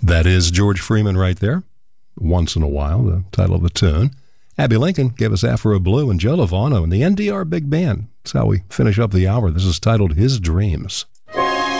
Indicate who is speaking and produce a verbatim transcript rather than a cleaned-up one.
Speaker 1: That is George Freeman right there. Once in a While, the title of the tune. Abby Lincoln gave us Afro Blue, and Joe Lovano and the N D R Big Band. That's how we finish up the hour. This is titled His Dreams.